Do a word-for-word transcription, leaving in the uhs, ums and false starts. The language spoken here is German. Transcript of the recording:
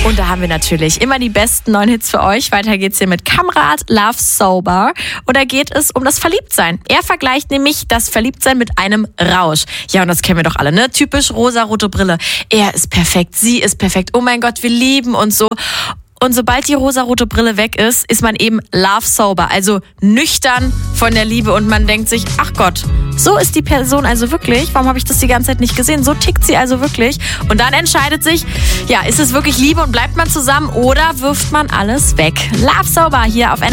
Und da haben wir natürlich immer die besten neuen Hits für euch. Weiter geht's hier mit Kamrat, Love Sober. Und da geht es um das Verliebtsein. Er vergleicht nämlich das Verliebtsein mit einem Rausch. Ja, und das kennen wir doch alle, ne? Typisch rosarote Brille. Er ist perfekt, sie ist perfekt. Oh mein Gott, wir lieben uns so. Und sobald die rosarote Brille weg ist, ist man eben love sober, also nüchtern von der Liebe und man denkt sich, ach Gott, so ist die Person also wirklich, warum habe ich das die ganze Zeit nicht gesehen? So tickt sie also wirklich. Und dann entscheidet sich, ja, ist es wirklich Liebe und bleibt man zusammen oder wirft man alles weg? Love Sober hier auf